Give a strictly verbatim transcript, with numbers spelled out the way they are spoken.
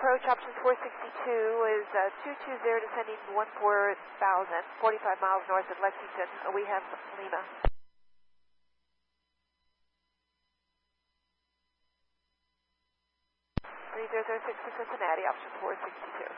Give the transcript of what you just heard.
approach, option four sixty-two is uh, two two zero descending one four thousand, forty-five miles north of Lexington. Uh, we have Lima. three zero zero six to Cincinnati, option four sixty-two.